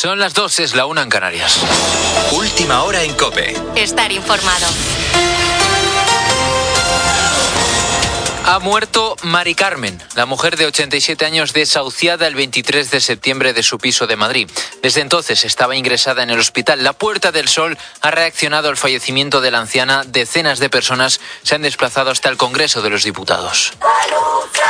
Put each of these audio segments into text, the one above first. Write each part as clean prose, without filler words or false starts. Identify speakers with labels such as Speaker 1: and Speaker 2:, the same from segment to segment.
Speaker 1: Son las 2, es la 1 en Canarias.
Speaker 2: Última hora en COPE.
Speaker 3: Estar informado.
Speaker 1: Ha muerto Mari Carmen, la mujer de 87 años desahuciada el 23 de septiembre de su piso de Madrid. Desde entonces estaba ingresada en el hospital. La Puerta del Sol ha reaccionado al fallecimiento de la anciana. Decenas de personas se han desplazado hasta el Congreso de los Diputados.
Speaker 4: La lucha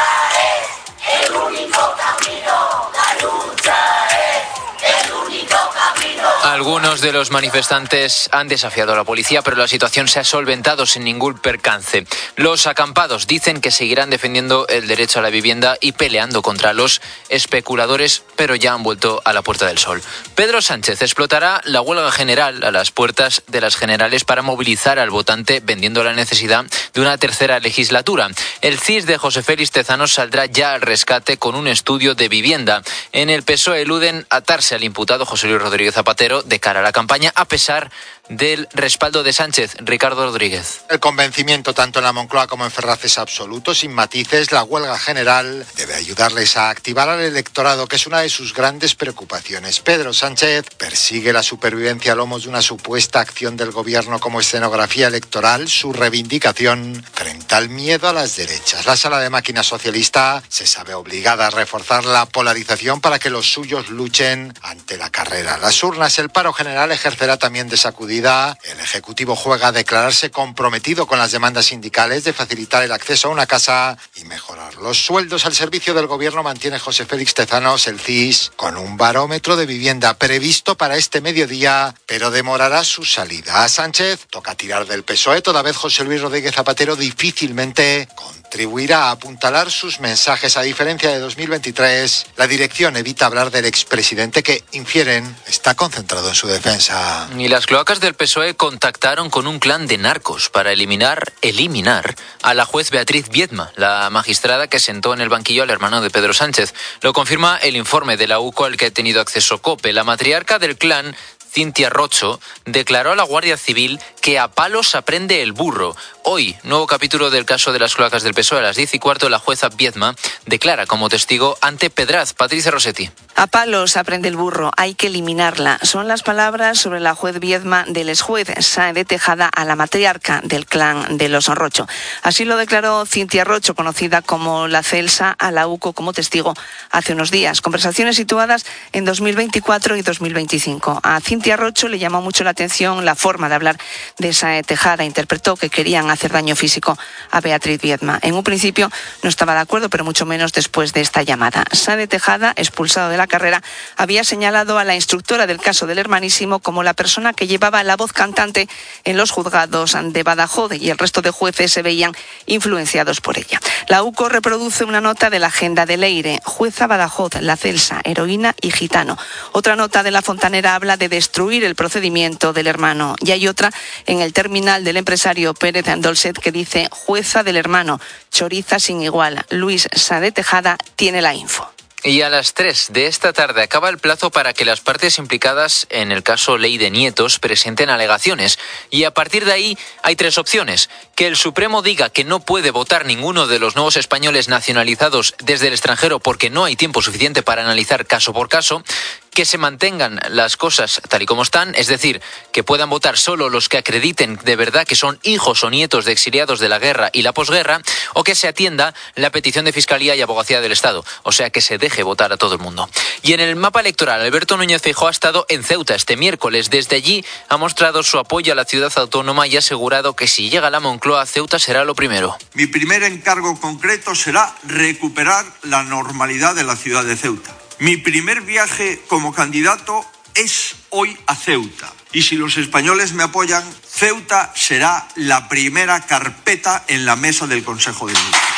Speaker 4: es el único camino. La lucha es el único camino.
Speaker 1: Algunos de los manifestantes han desafiado a la policía, pero la situación se ha solventado sin ningún percance. Los acampados dicen que seguirán defendiendo el derecho a la vivienda y peleando contra los especuladores, pero ya han vuelto a la Puerta del Sol. Pedro Sánchez explotará la huelga general a las puertas de las generales para movilizar al votante, vendiendo la necesidad de una tercera legislatura. El CIS de José Félix Tezanos saldrá ya al rescate con un estudio de vivienda. En el PSOE eluden atarse al imputado José Luis Rodríguez Zapatero de cara a la campaña, a pesar del respaldo de Sánchez. Ricardo Rodríguez.
Speaker 5: El convencimiento tanto en la Moncloa como en Ferraz es absoluto, sin matices. La huelga general debe ayudarles a activar al electorado, que es una de sus grandes preocupaciones. Pedro Sánchez persigue la supervivencia a lomos de una supuesta acción del gobierno como escenografía electoral, su reivindicación frente al miedo a las derechas. La sala de máquinas socialista se sabe obligada a reforzar la polarización para que los suyos luchen ante la carrera. Las urnas, el paro general ejercerá también de sacudida. El Ejecutivo juega a declararse comprometido con las demandas sindicales de facilitar el acceso a una casa y mejorar los sueldos al servicio del gobierno. Mantiene José Félix Tezanos el CIS con un barómetro de vivienda previsto para este mediodía, pero demorará su salida. A Sánchez toca tirar del PSOE, toda vez José Luis Rodríguez Zapatero difícilmente contribuirá a apuntalar sus mensajes. A diferencia de 2023, la dirección evita hablar del expresidente, que, infieren, está concentrado en su defensa.
Speaker 1: Y las cloacas del PSOE contactaron con un clan de narcos para eliminar a la juez Beatriz Viedma, la magistrada que sentó en el banquillo al hermano de Pedro Sánchez. Lo confirma el informe de la UCO al que ha tenido acceso COPE. La matriarca del clan, Cintia Rocho, declaró a la Guardia Civil que a palos aprende el burro. Hoy, nuevo capítulo del caso de las cloacas del PSOE. A las 10:15, la jueza Viedma declara como testigo ante Pedraz. Patricia Rossetti.
Speaker 6: A palos aprende el burro, hay que eliminarla. Son las palabras sobre la juez Viedma del exjuez Sáenz Tejada a la matriarca del clan de los Rocho. Así lo declaró Cintia Rocho, conocida como la Celsa, a la UCO como testigo hace unos días. Conversaciones situadas en 2024 y 2025. A Cintia Rocho le llamó mucho la atención la forma de hablar de Sáenz Tejada. Interpretó que querían hacer daño físico a Beatriz Viedma. En un principio no estaba de acuerdo, pero mucho menos después de esta llamada. Sáenz Tejada, expulsado de la carrera, había señalado a la instructora del caso del hermanísimo como la persona que llevaba la voz cantante en los juzgados de Badajoz, y el resto de jueces se veían influenciados por ella. La UCO reproduce una nota de la agenda de Leire: jueza Badajoz, la Celsa, heroína y gitano. Otra nota de La Fontanera habla de destruir el procedimiento del hermano. Y hay otra en el terminal del empresario Pérez Dolcet que dice: jueza del hermano, choriza sin igual. Luis Sáenz Tejada tiene la info.
Speaker 1: Y a las 3 de esta tarde acaba el plazo para que las partes implicadas en el caso Ley de Nietos presenten alegaciones. Y a partir de ahí hay 3 opciones: que el Supremo diga que no puede votar ninguno de los nuevos españoles nacionalizados desde el extranjero porque no hay tiempo suficiente para analizar caso por caso; que se mantengan las cosas tal y como están, es decir, que puedan votar solo los que acrediten de verdad que son hijos o nietos de exiliados de la guerra y la posguerra; o que se atienda la petición de Fiscalía y Abogacía del Estado, o sea, que se deje votar a todo el mundo. Y en el mapa electoral, Alberto Núñez Feijóo ha estado en Ceuta este miércoles. Desde allí ha mostrado su apoyo a la ciudad autónoma y ha asegurado que si llega a la Moncloa, Ceuta será lo primero.
Speaker 7: Mi primer encargo concreto será recuperar la normalidad de la ciudad de Ceuta. Mi primer viaje como candidato es hoy a Ceuta. Y si los españoles me apoyan, Ceuta será la primera carpeta en la mesa del Consejo de Ministros.